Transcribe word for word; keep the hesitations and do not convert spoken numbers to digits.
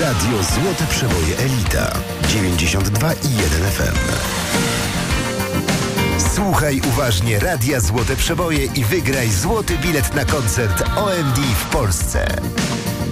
Radio Złote Przeboje Elita dziewięćdziesiąt dwa i jeden F M. Słuchaj uważnie Radia Złote Przeboje i wygraj złoty bilet na koncert O M D w Polsce.